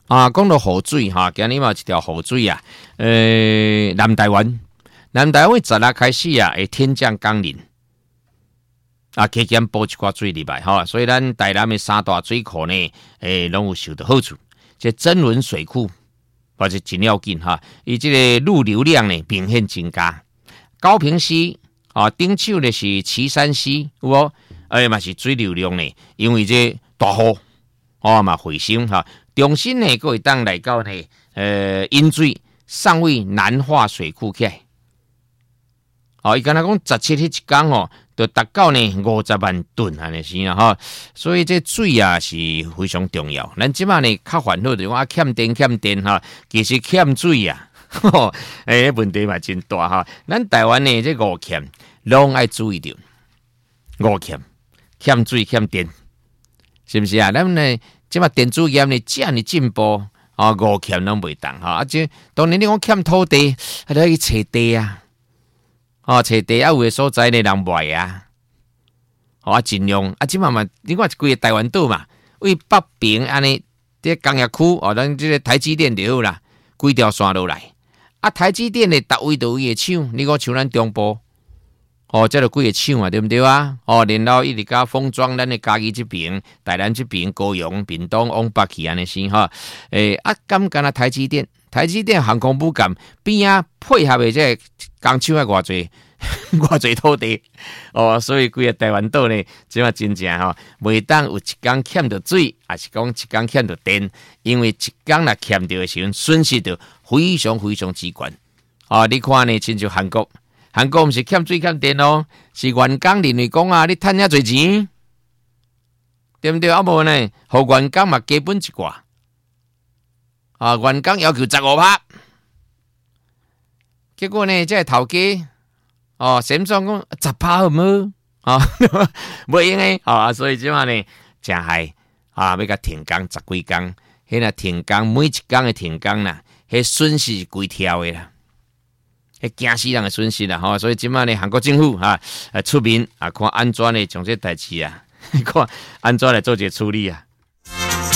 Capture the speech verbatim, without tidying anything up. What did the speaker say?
啊，讲到雨水哈，今日嘛一条雨水啊，呃，南台湾，南台湾十日开始啊，会天降甘霖，啊，加减补一寡水入来哈，所以咱台南的三大水库呢，诶，拢有受到好处。这曾仑水库，或者真要紧哈，伊这个路流量呢明显增加。高屏溪啊，顶手呢是旗山溪，有无？诶嘛是水流量呢，因为这大雨哦嘛回升哈。中心呢，各会当来到呢，呃，引水尚未南化水库起来。哦，伊敢若讲十七迄一天哦，就达到呢五十万吨安尼是啦哈。所以这水啊是非常重要。咱即马呢较烦恼就讲啊欠电欠电哈，其实欠水啊，诶、欸、问题嘛真大哈。咱台湾呢这五欠，拢爱注意着五欠，欠水欠电，是不是啊？咱呢？即嘛电子业呢，这样的进步啊，五欠拢袂当哈。啊，即当然你讲欠土地，还得去找地啊，哦，找地啊，有的所在呢人卖啊，好啊，尽量啊，即嘛嘛，你看规个台湾岛嘛，为北平安尼，这工业区哦，咱这个台积电就好啦，规条线落来啊，台积电呢，逐位都有伊的厂，你讲像咱中部。哦，这就几个厂啊，对不对啊？哦，然后一直到封装咱的嘉义这边、台南这边、高雄、屏东往北去安尼先哈。诶、欸，啊，敢干啊台积电，台积电航空母舰边啊配合的这个工厂啊偌济偌济土地哦，所以规个台湾岛呢，即嘛真正吼，袂当有一天欠着水，还是讲一天欠着电，因为一天若欠着的时阵，损失着非常非常之悬。哦，你看呢，亲像韩国。韩国毋是欠水欠电哦，是员工认为讲啊，你趁遐侪钱，对不对？啊无呢，互员工嘛基本一寡，啊，员工要求十五趴，结果呢，这个头家哦，先算讲十趴好无？啊，无用诶，啊，所以即马呢，真害啊，要甲停工十几工，迄若停工每一工诶停工啦，迄损失是几条诶啦。迄惊死人的损失啦，吼！所以即摆呢，韩国政府哈、啊，出面啊，看安怎呢，将这代志啊，看安怎来做一个处理啊。